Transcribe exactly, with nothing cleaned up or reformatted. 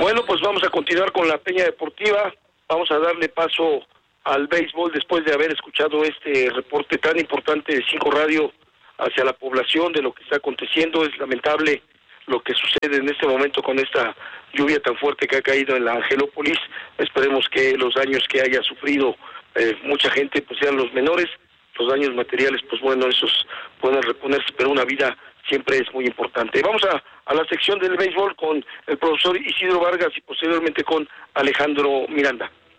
Bueno, pues vamos a continuar con la Peña Deportiva. Vamos a darle paso al béisbol después de haber escuchado este reporte tan importante de Cinco Radio hacia la población de lo que está aconteciendo. Es lamentable lo que sucede en este momento con esta lluvia tan fuerte que ha caído en la Angelópolis. Esperemos que los daños que haya sufrido eh, mucha gente pues sean los menores. Los daños materiales, pues bueno, esos pueden reponerse, pero una vida siempre es muy importante. Vamos a, a la sección del béisbol con el profesor Isidro Vargas y posteriormente con Alejandro Miranda.